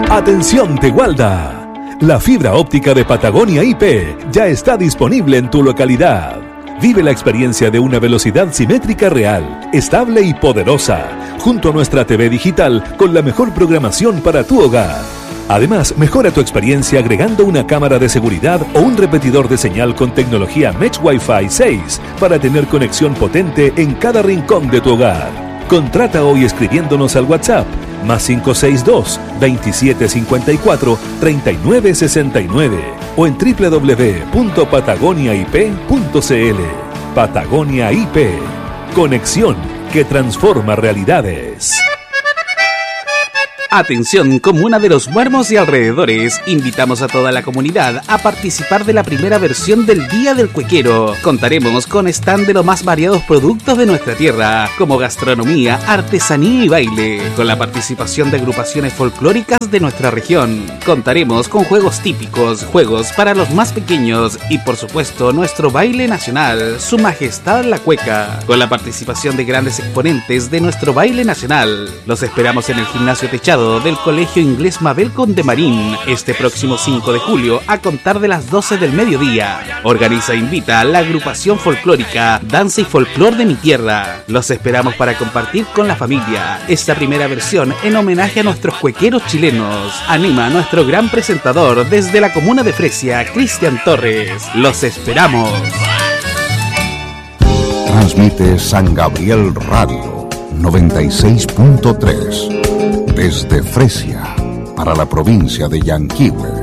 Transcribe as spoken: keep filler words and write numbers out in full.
Atención Tegualda, la fibra óptica de Patagonia I P ya está disponible en tu localidad. Vive la experiencia de una velocidad simétrica real, estable y poderosa, junto a nuestra T V digital con la mejor programación para tu hogar. Además, mejora tu experiencia agregando una cámara de seguridad o un repetidor de señal con tecnología Mesh Wi-Fi seis para tener conexión potente en cada rincón de tu hogar. Contrata hoy escribiéndonos al WhatsApp más cinco seis dos, veintisiete cincuenta y cuatro, treinta y nueve sesenta y nueve o en doble u doble u doble u punto patagonia i p punto c l. Patagonia I P. Conexión que transforma realidades. Atención, comuna de Los Muermos y alrededores. Invitamos a toda la comunidad a participar de la primera versión del Día del Cuequero. Contaremos con stand de los más variados productos de nuestra tierra, como gastronomía, artesanía y baile, con la participación de agrupaciones folclóricas de nuestra región. Contaremos con juegos típicos, juegos para los más pequeños y, por supuesto, nuestro baile nacional, Su Majestad la Cueca, con la participación de grandes exponentes de nuestro baile nacional. Los esperamos en el gimnasio techado del Colegio Inglés Mabel Condemarín este próximo cinco de julio a contar de las doce del mediodía. Organiza e invita a la agrupación folclórica Danza y Folclor de mi Tierra. Los esperamos para compartir con la familia esta primera versión en homenaje a nuestros cuequeros chilenos. Anima a nuestro gran presentador desde la comuna de Fresia, Cristian Torres. Los esperamos. Transmite San Gabriel Radio noventa y seis punto tres. Desde Fresia, para la provincia de Yanquihue.